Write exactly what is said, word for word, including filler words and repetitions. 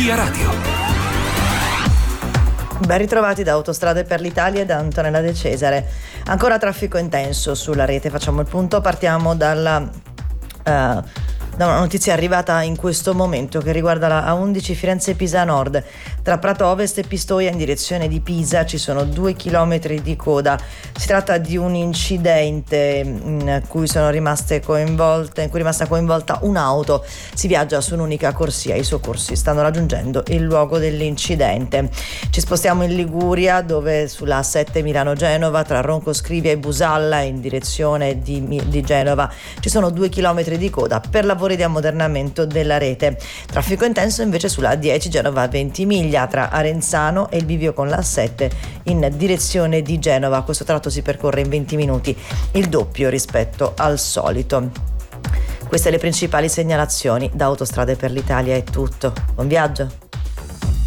Via Radio. Ben ritrovati da Autostrade per l'Italia e da Antonella De Cesare. Ancora traffico intenso sulla rete, facciamo il punto, partiamo dalla... Uh, da una notizia arrivata in questo momento che riguarda la A undici Firenze-Pisa Nord. Tra Prato Ovest e Pistoia in direzione di Pisa ci sono due chilometri di coda. Si tratta di un incidente in cui sono rimaste coinvolte, in cui è rimasta coinvolta un'auto. Si viaggia su un'unica corsia. I soccorsi stanno raggiungendo il luogo dell'incidente. Ci spostiamo in Liguria, dove sulla A sette Milano-Genova tra Ronco Scrivia e Busalla in direzione di, di Genova ci sono due chilometri di coda per lavori di ammodernamento della rete. Traffico intenso invece sulla A dieci Genova-Ventimiglia tra Arenzano e il bivio con la A sette in direzione di Genova. Questo tratto si percorre in venti minuti, il doppio rispetto al solito. Queste le principali segnalazioni. Da Autostrade per l'Italia è tutto. Buon viaggio!